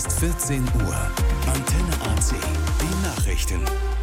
14 Uhr. Antenne AC. Die Nachrichten.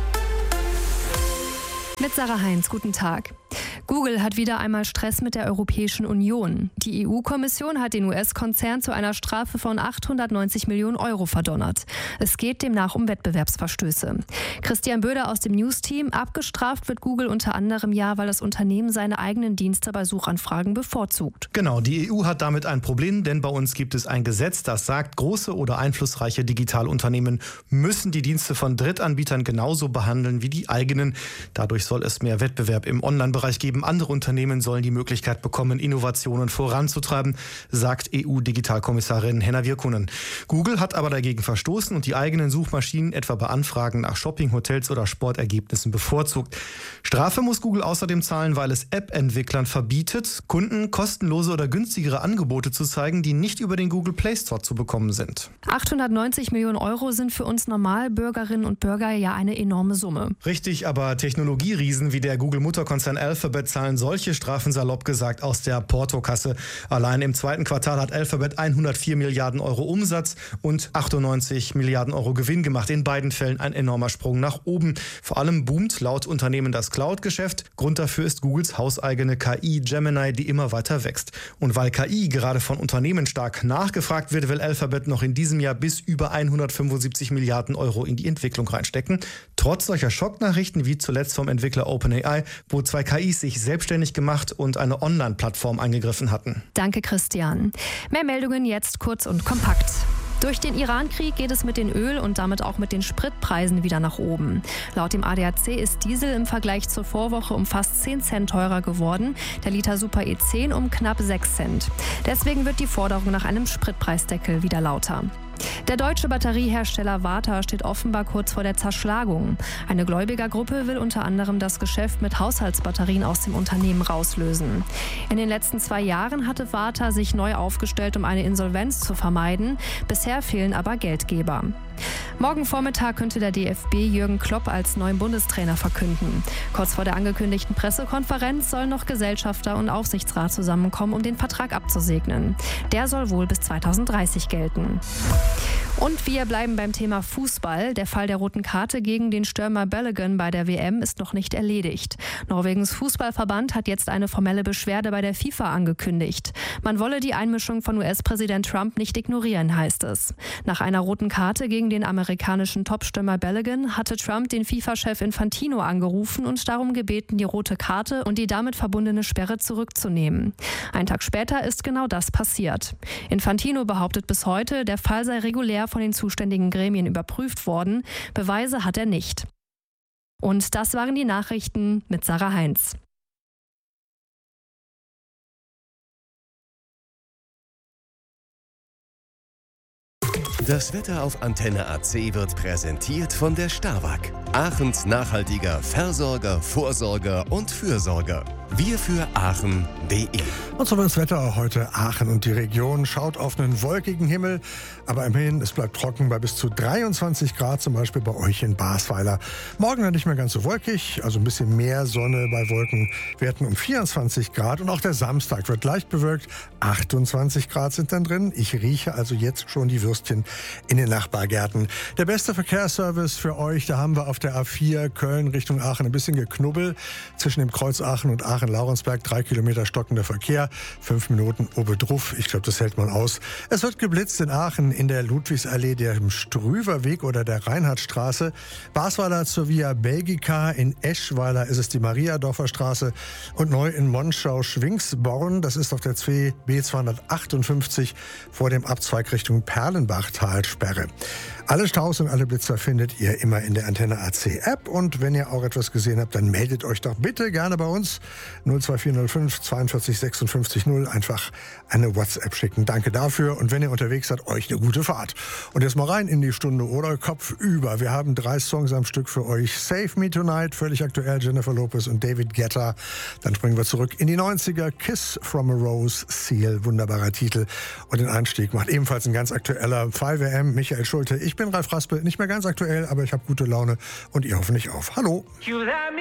Mit Sarah Heinz, guten Tag. Google hat wieder einmal Stress mit der Europäischen Union. Die EU-Kommission hat den US-Konzern zu einer Strafe von 890 Millionen Euro verdonnert. Es geht demnach um Wettbewerbsverstöße. Christian Böder aus dem News-Team: Abgestraft wird Google unter anderem weil das Unternehmen seine eigenen Dienste bei Suchanfragen bevorzugt. Genau, die EU hat damit ein Problem, denn bei uns gibt es ein Gesetz, das sagt, große oder einflussreiche Digitalunternehmen müssen die Dienste von Drittanbietern genauso behandeln wie die eigenen. Dadurch soll es mehr Wettbewerb im Online-Bereich geben. Andere Unternehmen sollen die Möglichkeit bekommen, Innovationen voranzutreiben, sagt EU-Digitalkommissarin Henna Virkkunen. Google hat aber dagegen verstoßen und die eigenen Suchmaschinen etwa bei Anfragen nach Shopping, Hotels oder Sportergebnissen bevorzugt. Strafe muss Google außerdem zahlen, weil es App-Entwicklern verbietet, Kunden kostenlose oder günstigere Angebote zu zeigen, die nicht über den Google Play Store zu bekommen sind. 890 Millionen Euro sind für uns Normalbürgerinnen und Bürger eine enorme Summe. Richtig, aber Technologieriesen wie der Google-Mutterkonzern Alphabet zahlen solche Strafen salopp gesagt aus der Portokasse. Allein im zweiten Quartal hat Alphabet 104 Milliarden Euro Umsatz und 98 Milliarden Euro Gewinn gemacht. In beiden Fällen ein enormer Sprung nach oben. Vor allem boomt laut Unternehmen das Cloud-Geschäft. Grund dafür ist Googles hauseigene KI Gemini, die immer weiter wächst. Und weil KI gerade von Unternehmen stark nachgefragt wird, will Alphabet noch in diesem Jahr bis über 175 Milliarden Euro in die Entwicklung reinstecken. Trotz solcher Schocknachrichten wie zuletzt vom Entwickler OpenAI, wo zwei KIs sich selbstständig gemacht und eine Online-Plattform angegriffen hatten. Danke, Christian. Mehr Meldungen jetzt kurz und kompakt. Durch den Iran-Krieg geht es mit den Öl- und damit auch mit den Spritpreisen wieder nach oben. Laut dem ADAC ist Diesel im Vergleich zur Vorwoche um fast 10 Cent teurer geworden, der Liter Super E10 um knapp 6 Cent. Deswegen wird die Forderung nach einem Spritpreisdeckel wieder lauter. Der deutsche Batteriehersteller Varta steht offenbar kurz vor der Zerschlagung. Eine Gläubigergruppe will unter anderem das Geschäft mit Haushaltsbatterien aus dem Unternehmen rauslösen. In den letzten 2 Jahren hatte Varta sich neu aufgestellt, um eine Insolvenz zu vermeiden. Bisher fehlen aber Geldgeber. Morgen Vormittag könnte der DFB Jürgen Klopp als neuen Bundestrainer verkünden. Kurz vor der angekündigten Pressekonferenz sollen noch Gesellschafter und Aufsichtsrat zusammenkommen, um den Vertrag abzusegnen. Der soll wohl bis 2030 gelten. Und wir bleiben beim Thema Fußball. Der Fall der roten Karte gegen den Stürmer Balogun bei der WM ist noch nicht erledigt. Norwegens Fußballverband hat jetzt eine formelle Beschwerde bei der FIFA angekündigt. Man wolle die Einmischung von US-Präsident Trump nicht ignorieren, heißt es. Nach einer roten Karte gegen den amerikanischen Topstürmer Balogun hatte Trump den FIFA-Chef Infantino angerufen und darum gebeten, die rote Karte und die damit verbundene Sperre zurückzunehmen. Ein Tag später ist genau das passiert. Infantino behauptet bis heute, der Fall sei regulär von den zuständigen Gremien überprüft worden. Beweise hat er nicht. Und das waren die Nachrichten mit Sarah Heinz. Das Wetter auf Antenne AC wird präsentiert von der Starwag. Aachens nachhaltiger Versorger, Vorsorger und Fürsorger. Wir für Aachen.de. Und so wird das Wetter heute. Aachen und die Region schaut auf einen wolkigen Himmel. Aber immerhin, es bleibt trocken bei bis zu 23 Grad, zum Beispiel bei euch in Basweiler. Morgen dann nicht mehr ganz so wolkig, also ein bisschen mehr Sonne bei Wolkenwerten um 24 Grad. Und auch der Samstag wird leicht bewölkt. 28 Grad sind dann drin. Ich rieche also jetzt schon die Würstchen in den Nachbargärten. Der beste Verkehrsservice für euch, da haben wir auf der A4 Köln Richtung Aachen ein bisschen Geknubbel. Zwischen dem Kreuz Aachen und Aachen-Laurensberg 3 Kilometer stockender Verkehr, 5 Minuten obendruf. Ich glaube, das hält man aus. Es wird geblitzt in Aachen in der Ludwigsallee, dem Strüverweg oder der Reinhardtstraße. Basweiler zur Via Belgica, in Eschweiler ist es die Mariadorfer Straße und neu in Monschau-Schwingsborn. Das ist auf der B 258 vor dem Abzweig Richtung Perlenbachtalsperre. Alle Staus und alle Blitzer findet ihr immer in der Antenne AC App. Und wenn ihr auch etwas gesehen habt, dann meldet euch doch bitte gerne bei uns. 02405 42 56 0. Einfach eine WhatsApp schicken. Danke dafür. Und wenn ihr unterwegs seid, euch eine gute Fahrt. Und jetzt mal rein in die Stunde oder Kopf über. Wir haben 3 Songs am Stück für euch. Save Me Tonight, völlig aktuell, Jennifer Lopez und David Guetta. Dann springen wir zurück in die 90er. Kiss from a Rose, Seal, wunderbarer Titel. Und den Einstieg macht ebenfalls ein ganz aktueller 5am, Michael Schulte. Ich bin Ralf Raspel, nicht mehr ganz aktuell, aber ich habe gute Laune und ihr hoffentlich auch. Hallo!